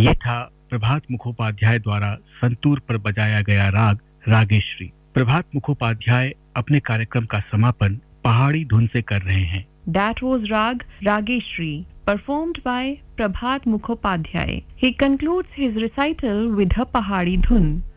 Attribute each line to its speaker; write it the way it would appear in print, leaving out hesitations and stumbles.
Speaker 1: ये था प्रभात मुखोपाध्याय द्वारा संतूर पर बजाया गया राग रागेश्वरी। प्रभात मुखोपाध्याय अपने कार्यक्रम का समापन पहाड़ी धुन से कर रहे हैं।
Speaker 2: That was Rag Rageshri, performed by Prabhat Mukhopadhyay. He concludes his recital with a Pahadi Dhun.